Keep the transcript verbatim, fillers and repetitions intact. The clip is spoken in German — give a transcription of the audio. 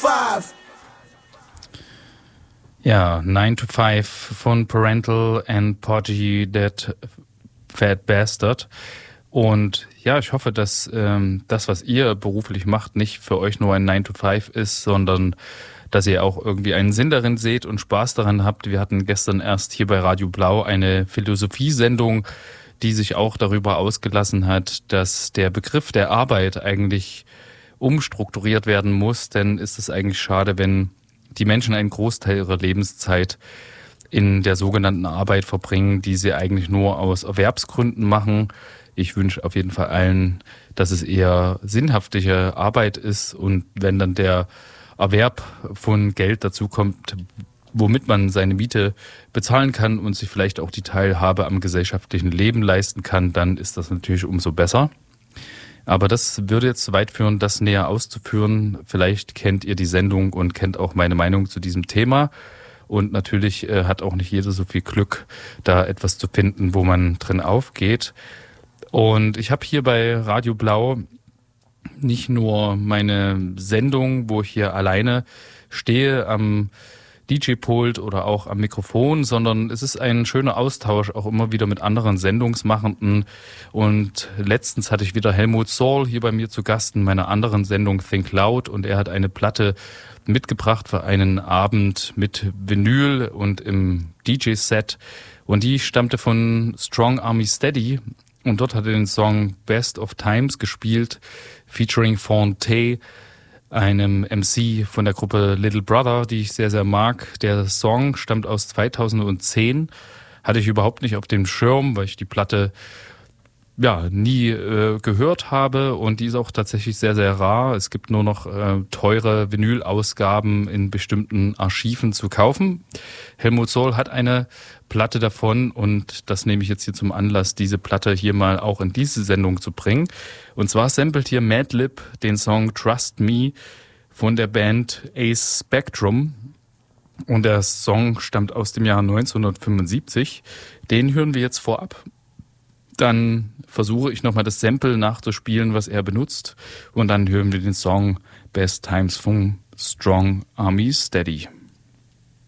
five. Ja, nine to five von Parental and Porgy That Fat Bastard. Und ja, ich hoffe, dass ähm, das, was ihr beruflich macht, nicht für euch nur ein nine to five ist, sondern dass ihr auch irgendwie einen Sinn darin seht und Spaß daran habt. Wir hatten gestern erst hier bei Radio Blau eine Philosophiesendung, die sich auch darüber ausgelassen hat, dass der Begriff der Arbeit eigentlich umstrukturiert werden muss. Denn ist es eigentlich schade, wenn die Menschen einen Großteil ihrer Lebenszeit in der sogenannten Arbeit verbringen, die sie eigentlich nur aus Erwerbsgründen machen. Ich wünsche auf jeden Fall allen, dass es eher sinnhaftige Arbeit ist und wenn dann der Erwerb von Geld dazu kommt, womit man seine Miete bezahlen kann und sich vielleicht auch die Teilhabe am gesellschaftlichen Leben leisten kann, dann ist das natürlich umso besser. Aber das würde jetzt zu weit führen, das näher auszuführen. Vielleicht kennt ihr die Sendung und kennt auch meine Meinung zu diesem Thema. Und natürlich äh, hat auch nicht jeder so viel Glück, da etwas zu finden, wo man drin aufgeht. Und ich habe hier bei Radio Blau nicht nur meine Sendung, wo ich hier alleine stehe am D J-Pult oder auch am Mikrofon, sondern es ist ein schöner Austausch auch immer wieder mit anderen Sendungsmachenden. Und letztens hatte ich wieder Helmut Saul hier bei mir zu Gast in meiner anderen Sendung Think Loud und er hat eine Platte mitgebracht für einen Abend mit Vinyl und im D J-Set und die stammte von Strong Army Steady und dort hat er den Song Best of Times gespielt, featuring Fonte, einem M C von der Gruppe Little Brother, die ich sehr, sehr mag. Der Song stammt aus zweitausendzehn, hatte ich überhaupt nicht auf dem Schirm, weil ich die Platte ja nie äh, gehört habe und die ist auch tatsächlich sehr, sehr rar. Es gibt nur noch äh, teure Vinyl-Ausgaben in bestimmten Archiven zu kaufen. Helmut Saul hat eine Platte davon und das nehme ich jetzt hier zum Anlass, diese Platte hier mal auch in diese Sendung zu bringen. Und zwar samplet hier Madlib den Song Trust Me von der Band Ace Spectrum und der Song stammt aus dem Jahr neunzehnhundertfünfundsiebzig. Den hören wir jetzt vorab. Dann versuche ich nochmal das Sample nachzuspielen, was er benutzt und dann hören wir den Song Best Times von Strong Army Steady.